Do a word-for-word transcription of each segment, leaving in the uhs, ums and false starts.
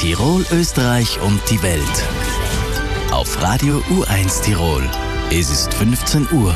Tirol, Österreich und die Welt. Auf Radio U eins Tirol. Es ist fünfzehn Uhr.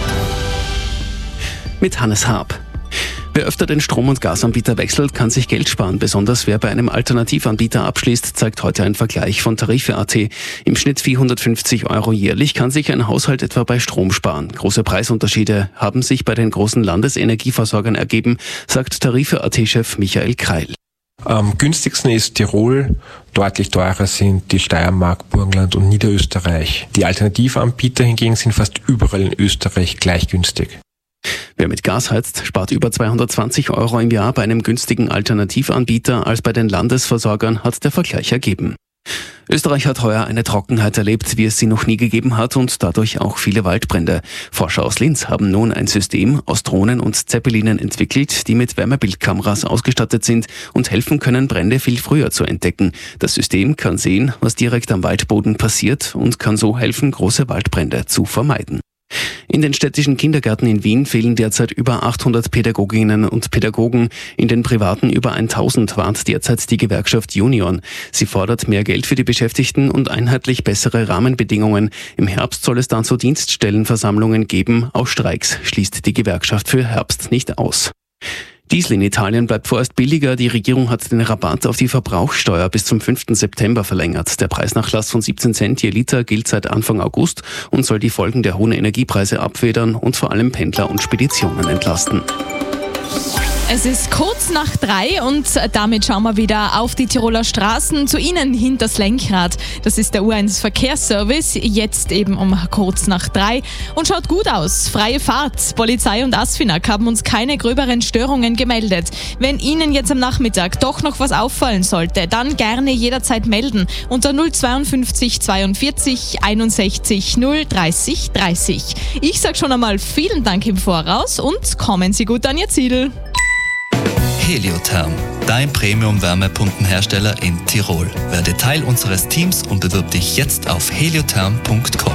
Mit Hannes Haab. Wer öfter den Strom- und Gasanbieter wechselt, kann sich Geld sparen. Besonders wer bei einem Alternativanbieter abschließt, zeigt heute ein Vergleich von Tarife Punkt a t. Im Schnitt vierhundertfünfzig Euro jährlich kann sich ein Haushalt etwa bei Strom sparen. Große Preisunterschiede haben sich bei den großen Landesenergieversorgern ergeben, sagt Tarife Punkt a t-Chef Michael Kreil. Am günstigsten ist Tirol, deutlich teurer sind die Steiermark, Burgenland und Niederösterreich. Die Alternativanbieter hingegen sind fast überall in Österreich gleich günstig. Wer mit Gas heizt, spart über zweihundertzwanzig Euro im Jahr bei einem günstigen Alternativanbieter als bei den Landesversorgern, hat der Vergleich ergeben. Österreich hat heuer eine Trockenheit erlebt, wie es sie noch nie gegeben hat, und dadurch auch viele Waldbrände. Forscher aus Linz haben nun ein System aus Drohnen und Zeppelinen entwickelt, die mit Wärmebildkameras ausgestattet sind und helfen können, Brände viel früher zu entdecken. Das System kann sehen, was direkt am Waldboden passiert, und kann so helfen, große Waldbrände zu vermeiden. In den städtischen Kindergärten in Wien fehlen derzeit über achthundert Pädagoginnen und Pädagogen. In den privaten über tausend warnt derzeit die Gewerkschaft Union. Sie fordert mehr Geld für die Beschäftigten und einheitlich bessere Rahmenbedingungen. Im Herbst soll es dann so Dienststellenversammlungen geben. Auch Streiks schließt die Gewerkschaft für Herbst nicht aus. Diesel in Italien bleibt vorerst billiger. Die Regierung hat den Rabatt auf die Verbrauchssteuer bis zum fünften September verlängert. Der Preisnachlass von siebzehn Cent je Liter gilt seit Anfang August und soll die Folgen der hohen Energiepreise abfedern und vor allem Pendler und Speditionen entlasten. Es ist kurz nach drei und damit schauen wir wieder auf die Tiroler Straßen, zu Ihnen hinters Lenkrad. Das ist der U eins Verkehrsservice, jetzt eben um kurz nach drei und schaut gut aus. Freie Fahrt. Polizei und ASFINAG haben uns keine gröberen Störungen gemeldet. Wenn Ihnen jetzt am Nachmittag doch noch was auffallen sollte, dann gerne jederzeit melden unter null zweiundfünfzig zweiundvierzig einundsechzig null dreißig dreißig. Ich sag schon einmal vielen Dank im Voraus und kommen Sie gut an Ihr Ziel. Heliotherm, dein Premium-Wärmepumpenhersteller in Tirol. Werde Teil unseres Teams und bewirb dich jetzt auf heliotherm punkt com.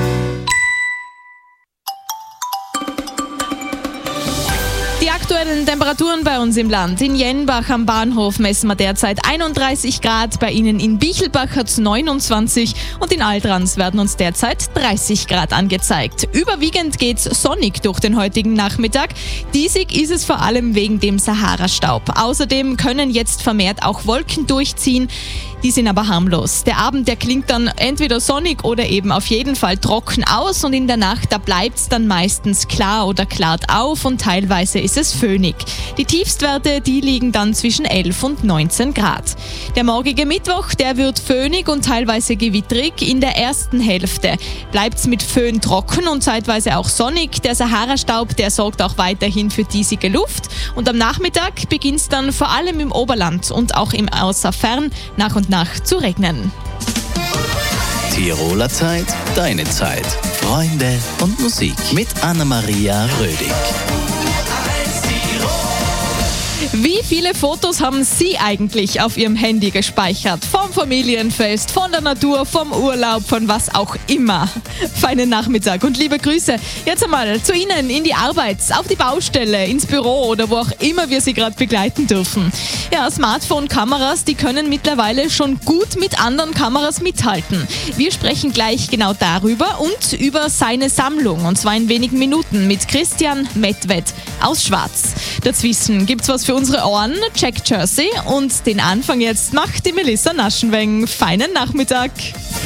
Die aktuellen Temperaturen bei uns im Land. In Jenbach am Bahnhof messen wir derzeit einunddreißig Grad, bei Ihnen in Bichelbach hat es neunundzwanzig und in Altrans werden uns derzeit dreißig Grad angezeigt. Überwiegend geht's sonnig durch den heutigen Nachmittag. Diesig ist es vor allem wegen dem Sahara-Staub. Außerdem können jetzt vermehrt auch Wolken durchziehen. Die sind aber harmlos. Der Abend, der klingt dann entweder sonnig oder eben auf jeden Fall trocken aus und in der Nacht, da bleibt's dann meistens klar oder klart auf und teilweise ist es föhnig. Die Tiefstwerte, die liegen dann zwischen elf und neunzehn Grad. Der morgige Mittwoch, der wird föhnig und teilweise gewittrig. In der ersten Hälfte bleibt's mit Föhn trocken und zeitweise auch sonnig. Der Sahara-Staub, der sorgt auch weiterhin für diesige Luft und am Nachmittag beginnt's dann vor allem im Oberland und auch im Außerfern nach und nach zu regnen. Tiroler Zeit, deine Zeit. Freunde und Musik mit Anna-Maria Rödig. Wie viele Fotos haben Sie eigentlich auf Ihrem Handy gespeichert? Vom Familienfest, von der Natur, vom Urlaub, von was auch immer. Feinen Nachmittag und liebe Grüße. Jetzt einmal zu Ihnen in die Arbeit, auf die Baustelle, ins Büro oder wo auch immer wir Sie gerade begleiten dürfen. Ja, Smartphone-Kameras, die können mittlerweile schon gut mit anderen Kameras mithalten. Wir sprechen gleich genau darüber und über seine Sammlung, und zwar in wenigen Minuten mit Christian Medved aus Schwarz. Dazwischen gibt's was für unsere Ohren, Jack Jersey, und den Anfang jetzt macht die Melissa Naschenweng. Feinen Nachmittag.